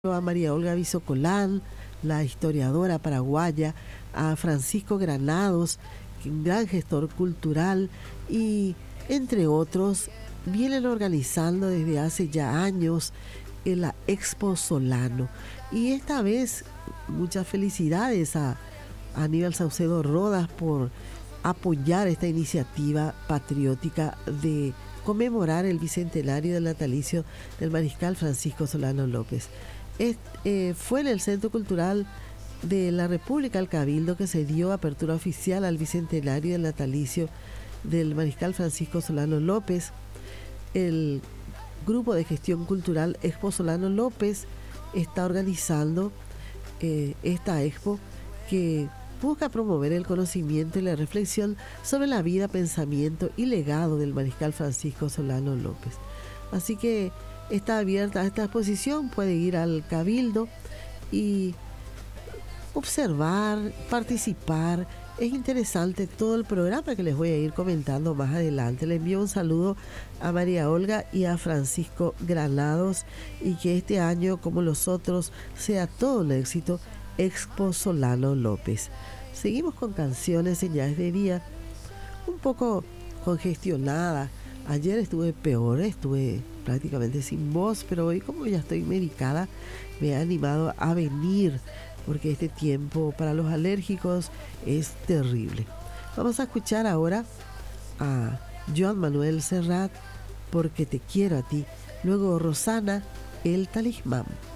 a María Olga Bisocolán, la historiadora paraguaya, a Francisco Granados, un gran gestor cultural y entre otros vienen organizando desde hace ya años en la Expo Solano. Y esta vez muchas felicidades a Aníbal Saucedo Rodas por apoyar esta iniciativa patriótica de conmemorar el bicentenario del natalicio del mariscal Francisco Solano López. Fue en el Centro Cultural de la República el Cabildo que se dio apertura oficial al bicentenario del natalicio del mariscal Francisco Solano López. El Grupo de Gestión Cultural Expo Solano López está organizando esta expo que busca promover el conocimiento y la reflexión sobre la vida, pensamiento y legado del mariscal Francisco Solano López. Así que está abierta esta exposición, puede ir al Cabildo y observar, participar. Es interesante todo el programa que les voy a ir comentando más adelante. Le envío un saludo a María Olga y a Francisco Granados y que este año, como los otros, sea todo un éxito Expo Solano López. Seguimos con canciones en Ya es de Día, un poco congestionada. Ayer estuve peor, estuve prácticamente sin voz, pero hoy como ya estoy medicada, me he animado a venir porque este tiempo para los alérgicos es terrible. Vamos a escuchar ahora a Joan Manuel Serrat, Porque te quiero a ti. Luego Rosana, El talismán.